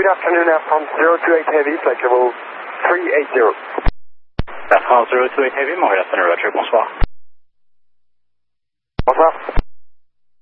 Good afternoon, Air France 028 Heavy, flight level 380. Air France 028 Heavy, Montréal Center, Roger, bonsoir.